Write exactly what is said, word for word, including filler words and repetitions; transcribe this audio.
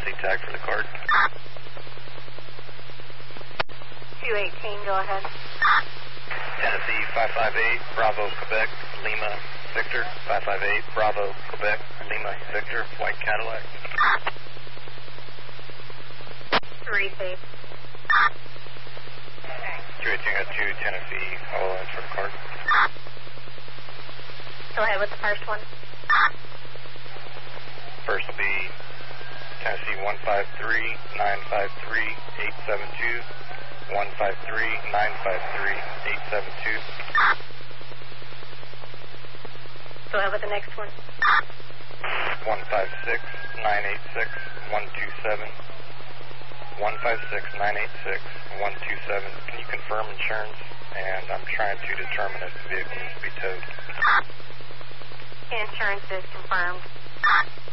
Tennessee tag for the card. two eighteen, go ahead. Tennessee five five eight, Bravo, Quebec, Lima, Victor. five five eight, Bravo, Quebec, Lima, Victor, white Cadillac. Three safe. two eighteen, got two Tennessee, all lines for the card. Go ahead with the first one. First will be Tennessee one five three, nine five three, eight seven two, one five three, nine five three, eight seven two. Go ahead with the next one. one five six, nine eight six, one two seven, one five six, nine eight six, one two seven. Can you confirm insurance? And I'm trying to determine if the vehicle needs to be towed. Insurance is confirmed.